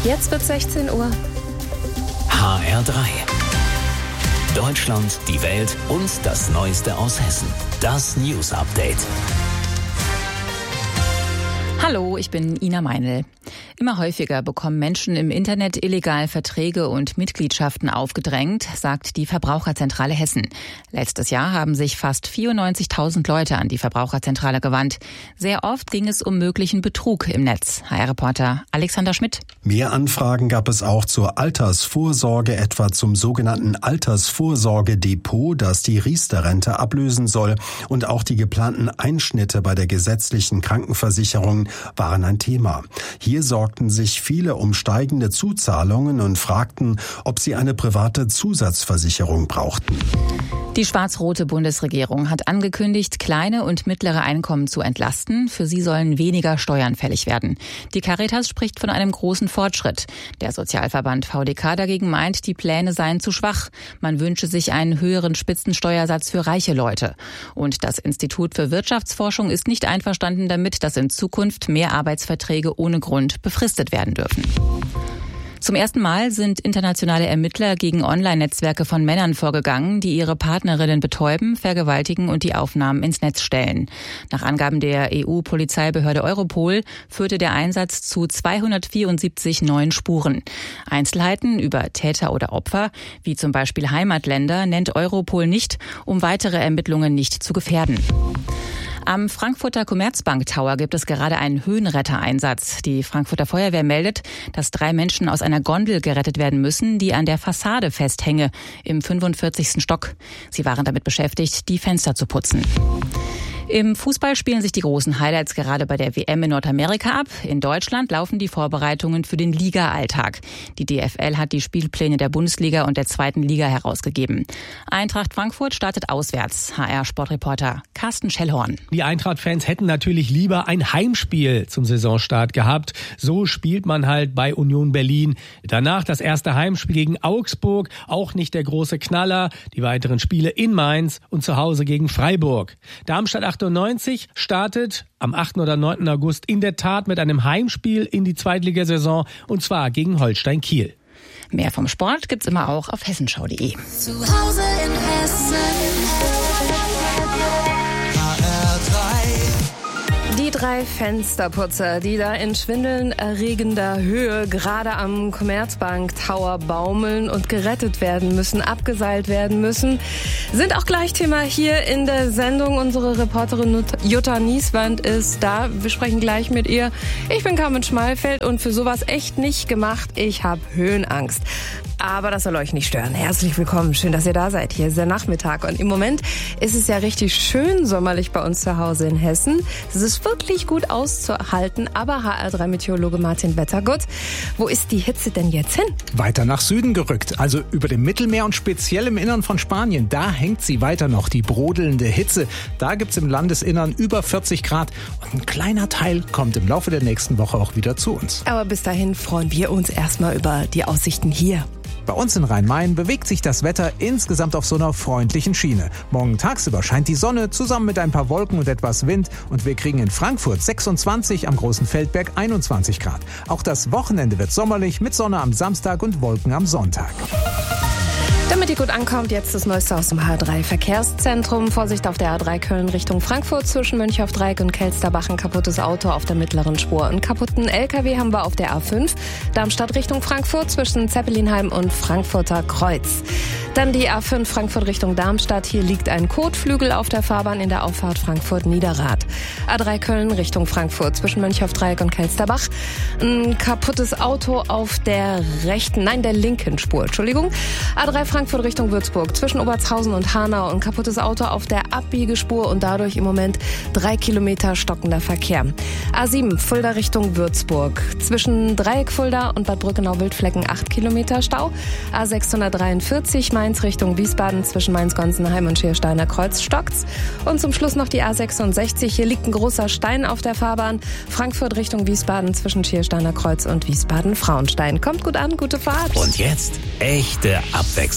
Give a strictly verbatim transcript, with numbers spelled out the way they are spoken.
Jetzt wird sechzehn Uhr. H R drei. Deutschland, die Welt und das Neueste aus Hessen. Das News Update. Hallo, ich bin Ina Meinl. Immer häufiger bekommen Menschen im Internet illegal Verträge und Mitgliedschaften aufgedrängt, sagt die Verbraucherzentrale Hessen. Letztes Jahr haben sich fast vierundneunzigtausend Leute an die Verbraucherzentrale gewandt. Sehr oft ging es um möglichen Betrug im Netz. H R-Reporter Alexander Schmidt. Mehr Anfragen gab es auch zur Altersvorsorge, etwa zum sogenannten Altersvorsorgedepot, das die Riester-Rente ablösen soll. Und auch die geplanten Einschnitte bei der gesetzlichen Krankenversicherung waren ein Thema. Hier sorgten sich viele um steigende Zuzahlungen und fragten, ob sie eine private Zusatzversicherung brauchten. Die schwarz-rote Bundesregierung hat angekündigt, kleine und mittlere Einkommen zu entlasten. Für sie sollen weniger Steuern fällig werden. Die Caritas spricht von einem großen Fortschritt. Der Sozialverband V D K dagegen meint, die Pläne seien zu schwach. Man wünsche sich einen höheren Spitzensteuersatz für reiche Leute. Und das Institut für Wirtschaftsforschung ist nicht einverstanden damit, dass in Zukunft mehr Arbeitsverträge ohne Grund befristet werden dürfen. Zum ersten Mal sind internationale Ermittler gegen Online-Netzwerke von Männern vorgegangen, die ihre Partnerinnen betäuben, vergewaltigen und die Aufnahmen ins Netz stellen. Nach Angaben der E U-Polizeibehörde Europol führte der Einsatz zu zweihundertvierundsiebzig neuen Spuren. Einzelheiten über Täter oder Opfer, wie zum Beispiel Heimatländer, nennt Europol nicht, um weitere Ermittlungen nicht zu gefährden. Am Frankfurter Commerzbank Tower gibt es gerade einen Höhenrettereinsatz. Die Frankfurter Feuerwehr meldet, dass drei Menschen aus einer Gondel gerettet werden müssen, die an der Fassade festhänge, im fünfundvierzigsten Stock. Sie waren damit beschäftigt, die Fenster zu putzen. Im Fußball spielen sich die großen Highlights gerade bei der W M in Nordamerika ab. In Deutschland laufen die Vorbereitungen für den Liga-Alltag. Die D F L hat die Spielpläne der Bundesliga und der zweiten Liga herausgegeben. Eintracht Frankfurt startet auswärts. H R-Sportreporter Carsten Schellhorn. Die Eintracht-Fans hätten natürlich lieber ein Heimspiel zum Saisonstart gehabt. So spielt man halt bei Union Berlin. Danach das erste Heimspiel gegen Augsburg. Auch nicht der große Knaller. Die weiteren Spiele in Mainz und zu Hause gegen Freiburg. Darmstadt achtundneunzig startet am achten oder neunten August in der Tat mit einem Heimspiel in die Zweitligasaison, und zwar gegen Holstein Kiel. Mehr vom Sport gibt's immer auch auf hessenschau punkt de. Zu Hause in Hessen. Die drei Fensterputzer, die da in schwindelnerregender Höhe gerade am Commerzbank Tower baumeln und gerettet werden müssen, abgeseilt werden müssen, sind auch gleich Thema hier in der Sendung. Unsere Reporterin Jutta Nieswand ist da. Wir sprechen gleich mit ihr. Ich bin Carmen Schmalfeld und für sowas echt nicht gemacht. Ich habe Höhenangst. Aber das soll euch nicht stören. Herzlich willkommen. Schön, dass ihr da seid. Hier ist der Nachmittag. Und im Moment ist es ja richtig schön sommerlich bei uns zu Hause in Hessen. Es ist wirklich gut auszuhalten. Aber H R drei Meteorologe Martin Wettergut, wo ist die Hitze denn jetzt hin? Weiter nach Süden gerückt. Also über dem Mittelmeer und speziell im Innern von Spanien. Da hängt sie weiter noch, die brodelnde Hitze. Da gibt's im Landesinnern über vierzig Grad. Und ein kleiner Teil kommt im Laufe der nächsten Woche auch wieder zu uns. Aber bis dahin freuen wir uns erstmal über die Aussichten hier. Bei uns in Rhein-Main bewegt sich das Wetter insgesamt auf so einer freundlichen Schiene. Morgen tagsüber scheint die Sonne zusammen mit ein paar Wolken und etwas Wind und wir kriegen in Frankfurt sechsundzwanzig, am Großen Feldberg einundzwanzig Grad. Auch das Wochenende wird sommerlich mit Sonne am Samstag und Wolken am Sonntag. Damit ihr gut ankommt, jetzt das Neueste aus dem H drei Verkehrszentrum. Vorsicht auf der A drei Köln Richtung Frankfurt zwischen Mönchhoff-Dreieck und Kelsterbach. Ein kaputtes Auto auf der mittleren Spur. Einen kaputten L K W haben wir auf der A fünf. Darmstadt Richtung Frankfurt zwischen Zeppelinheim und Frankfurter Kreuz. Dann die A fünf Frankfurt Richtung Darmstadt. Hier liegt ein Kotflügel auf der Fahrbahn in der Auffahrt Frankfurt-Niederrad. A drei Köln Richtung Frankfurt zwischen Mönchhoff-Dreieck und Kelsterbach. Ein kaputtes Auto auf der rechten, nein, der linken Spur, Entschuldigung. A drei Frankfurt Richtung Würzburg zwischen Obertshausen und Hanau. Ein kaputtes Auto auf der Abbiegespur und dadurch im Moment drei Kilometer stockender Verkehr. A sieben Fulda Richtung Würzburg zwischen Dreieck Fulda und Bad Brückenau-Wildflecken acht Kilometer Stau. A sechshundertdreiundvierzig Mainz Richtung Wiesbaden zwischen Mainz-Gonsenheim und Schiersteiner Kreuz stockt's. Und zum Schluss noch die A sechsundsechzig. Hier liegt ein großer Stein auf der Fahrbahn. Frankfurt Richtung Wiesbaden zwischen Schiersteiner Kreuz und Wiesbaden-Frauenstein. Kommt gut an, gute Fahrt. Und jetzt echte Abwechslung.